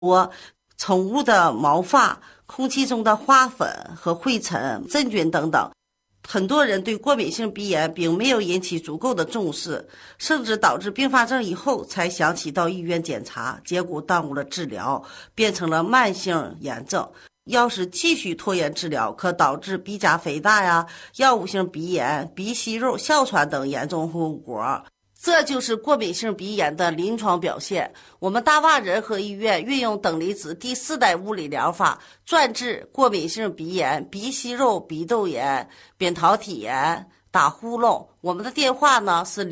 多宠物的毛发、空气中的花粉和灰尘、真菌等等。很多人对过敏性鼻炎并没有引起足够的重视，甚至导致并发症以后才想起到医院检查，结果耽误了治疗，变成了慢性炎症。要是继续拖延治疗，可导致鼻甲肥大呀、药物性鼻炎、鼻息肉、哮喘等严重后果。这就是过敏性鼻炎的临床表现。我们大洼仁和医院运用等离子第4代物理疗法，专治过敏性鼻炎、鼻息肉、鼻窦炎、扁桃体炎、打呼噜。我们的电话呢是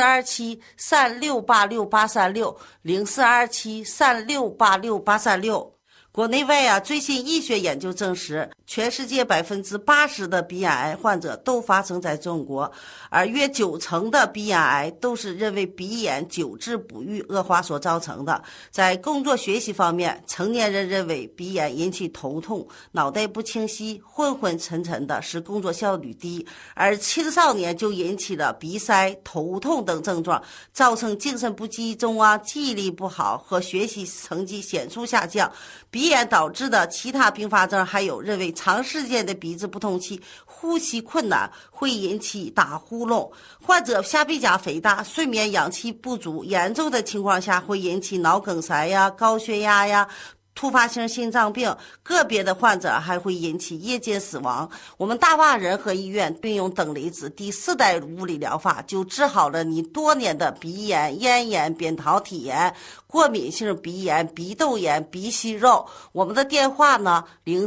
0427-3686-836，0427-3686-836。国内外最新医学研究证实，全世界80%的鼻咽癌患者都发生在中国，而约90%的鼻咽癌都是因为鼻炎久治不愈恶化所造成的。在工作学习方面，成年人认为鼻炎引起头痛、脑袋不清晰、昏昏沉沉的，使工作效率低；而青少年就引起了鼻塞、头痛等症状，造成精神不集中记忆力不好和学习成绩显著下降。鼻炎导致的其他并发症还有认为长时间的鼻子不通气、呼吸困难会引起打呼噜，患者下鼻甲肥大、睡眠氧气不足，严重的情况下会引起脑梗塞高血压突发性心脏病，个别的患者还会引起夜间死亡。我们大洼仁和医院运用等离子第4代物理疗法，就治好了你多年的鼻炎、咽炎、扁桃体炎、过敏性鼻炎、鼻窦炎、鼻息肉。我们的电话呢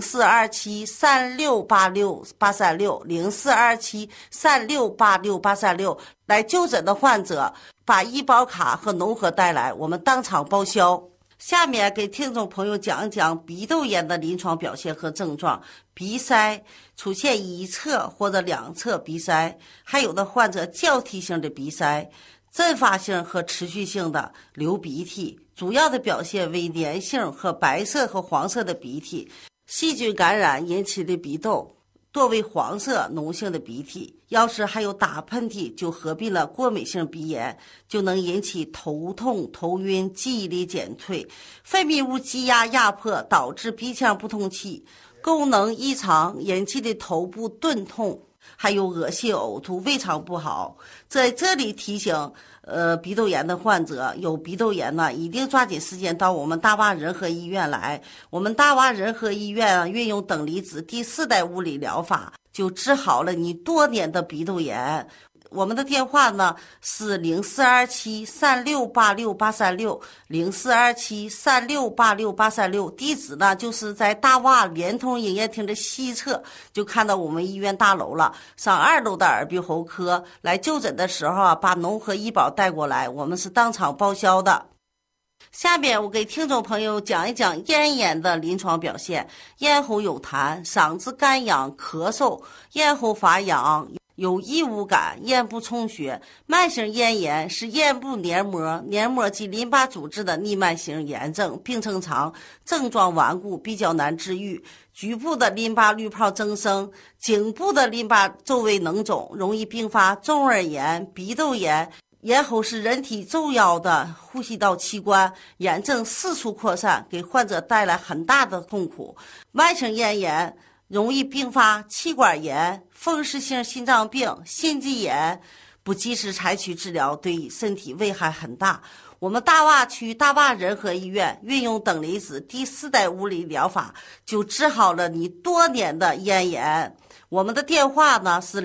，0427-3686-836，0427-3686-836。来就诊的患者把医保卡和农合带来，我们当场报销。下面给听众朋友讲一讲鼻窦炎的临床表现和症状。鼻塞出现一侧或者两侧鼻塞，还有的患者交替性的鼻塞，阵发性和持续性的流鼻涕，主要的表现为粘性和白色和黄色的鼻涕，细菌感染引起的鼻窦多为黄色脓性的鼻涕。要是还有打喷嚏，就合并了过敏性鼻炎，就能引起头痛、头晕、记忆力减退，分泌物积压压迫，导致鼻腔不通气，功能异常引起的头部钝痛，还有恶心呕吐、胃肠不好。在这里提醒鼻窦炎的患者，有鼻窦炎呢，一定抓紧时间到我们大洼仁和医院来。我们大洼仁和医院运用等离子第4代物理疗法，就治好了你多年的鼻窦炎。我们的电话呢是0427-3686-836，0427-3686-836，地址呢就是在大洼联通营业厅的西侧，就看到我们医院大楼了。上2楼的耳鼻喉科，来就诊的时候把农合医保带过来，我们是当场报销的。下面我给听众朋友讲一讲咽炎的临床表现。咽喉有痰，嗓子干痒、咳嗽，咽喉发痒，有异物感，咽部充血。慢性咽炎是咽部黏膜及淋巴组织的逆慢性炎症，病程长，症状顽固，比较难治愈。局部的淋巴滤泡增生，颈部的淋巴周围脓肿，容易并发中耳炎、鼻窦炎。咽喉是人体重要的呼吸道器官，炎症四处扩散，给患者带来很大的痛苦。慢性咽炎容易并发气管炎、风湿性心脏病、心肌炎，不及时采取治疗，对身体危害很大。我们大洼区大洼仁和医院运用等离子第4代物理疗法，就治好了你多年的咽炎。我们的电话呢是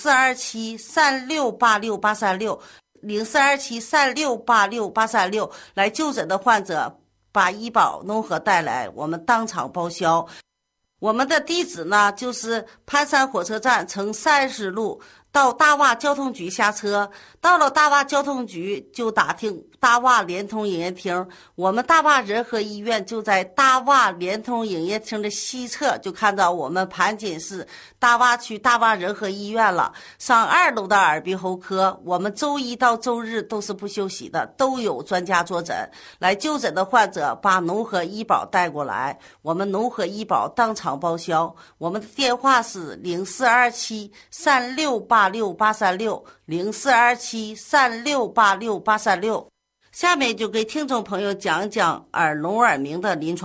0427-3686-836，0427-3686-836，来就诊的患者把医保农合带来，我们当场报销。我们的地址呢就是盘山火车站乘30路到大洼交通局下车，到了大洼交通局就打听大洼联通营业厅。我们大洼仁和医院就在大洼联通营业厅的西侧，就看到我们盘锦市大洼区大洼仁和医院了。上2楼的耳鼻喉科，我们周一到周日都是不休息的，都有专家坐诊。来就诊的患者把农合医保带过来，我们农合医保当场报销。我们的电话是0427-3686-836，0427-3686-836。 下面就给听众朋友讲讲耳聋耳鸣的临床